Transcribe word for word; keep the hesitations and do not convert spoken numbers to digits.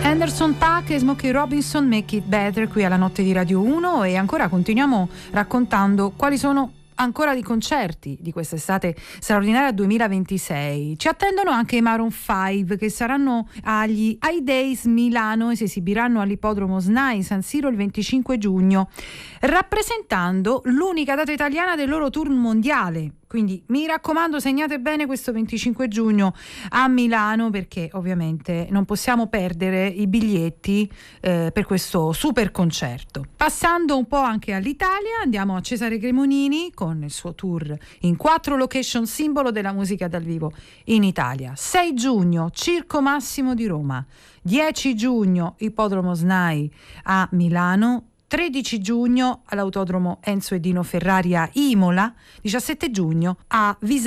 Anderson .Paak e Smokey Robinson, Make It Better, qui alla Notte di Radio uno, e ancora continuiamo raccontando quali sono ancora di concerti di quest'estate straordinaria duemilaventisei. Ci attendono anche i Maroon cinque, che saranno agli I Days Milano e si esibiranno all'ippodromo SNAI San Siro il venticinque giugno, rappresentando l'unica data italiana del loro tour mondiale. Quindi mi raccomando, segnate bene questo venticinque giugno a Milano, perché ovviamente non possiamo perdere i biglietti eh, per questo super concerto. Passando un po' anche all'Italia, andiamo a Cesare Cremonini con il suo tour in quattro location, simbolo della musica dal vivo in Italia. sei giugno, Circo Massimo di Roma. dieci giugno, Ippodromo SNAI a Milano. tredici giugno all'autodromo Enzo e Dino Ferrari a Imola. diciassette giugno a Visano